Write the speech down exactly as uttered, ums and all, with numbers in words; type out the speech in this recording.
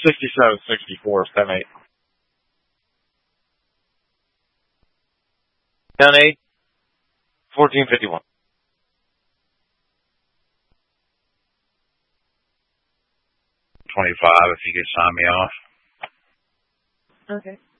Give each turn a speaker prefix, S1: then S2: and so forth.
S1: sixty-seven, sixty-four, seven, eight. ten, eight, fourteen, fifty-one. twenty-five if you could sign me off.
S2: Okay.